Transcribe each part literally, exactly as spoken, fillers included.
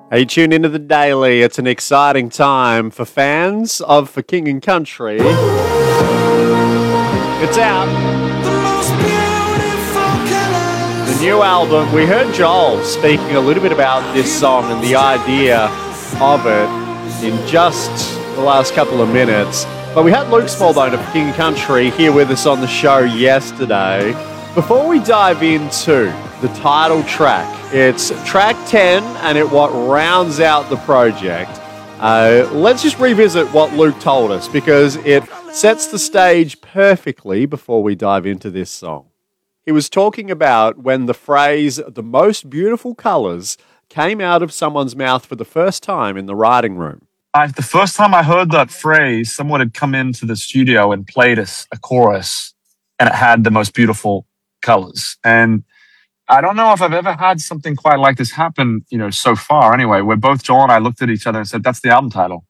Hey, tune into the Daily. It's an exciting time for fans of For King and Country. It's out. The new album. We heard Joel speaking a little bit about this song and the idea of it in just the last couple of minutes. But we had Luke Smallbone of For King and Country here with us on the show yesterday. Before we dive into the title track, it's track ten and it what rounds out the project. Uh, let's just revisit what Luke told us because it sets the stage perfectly before we dive into this song. He was talking about when the phrase, the most beautiful colours, came out of someone's mouth for the first time in the writing room. I, the first time I heard that phrase, someone had come into the studio and played us a chorus and it had the most beautiful colors. And I don't know if I've ever had something quite like this happen, you know, so far anyway, where both Joel and I looked at each other and said, that's the album title.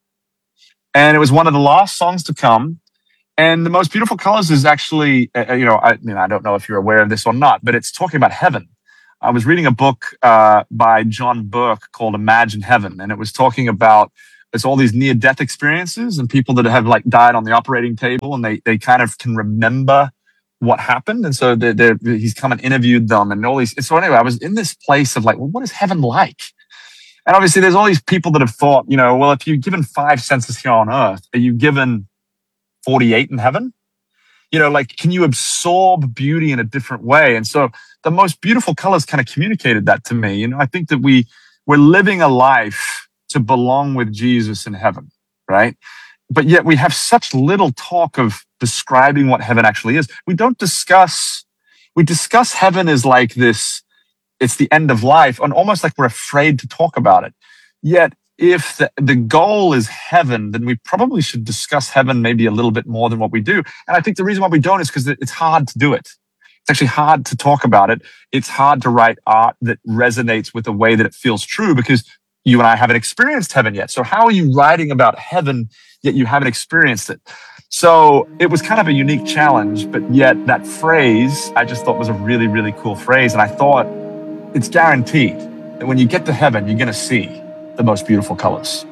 And it was one of the last songs to come. And the most beautiful colors is actually, uh, you know, I, I mean, I don't know if you're aware of this or not, but it's talking about heaven. I was reading a book uh, by John Burke called Imagine Heaven. And it was talking about, it's all these near-death experiences and people that have like died on the operating table and they they kind of can remember what happened. And so they're, they're, he's come and interviewed them and all these. So anyway, I was in this place of like, well, what is heaven like? And obviously there's all these people that have thought, you know, well, if you're given five senses here on earth, are you given forty-eight in heaven? You know, like, can you absorb beauty in a different way? And so the most beautiful colors kind of communicated that to me. You know, I think that we, we're living a life to belong with Jesus in heaven, right? But yet we have such little talk of describing what heaven actually is. We don't discuss, we discuss heaven as like this, it's the end of life, and almost like we're afraid to talk about it. Yet if the, the goal is heaven, then we probably should discuss heaven maybe a little bit more than what we do. And I think the reason why we don't is because it's hard to do it. It's actually hard to talk about it. It's hard to write art that resonates with the way that it feels true because you and I haven't experienced heaven yet. So how are you writing about heaven yet you haven't experienced it? So it was kind of a unique challenge, but yet that phrase I just thought was a really, really cool phrase. And I thought it's guaranteed that when you get to heaven, you're going to see the most beautiful colors.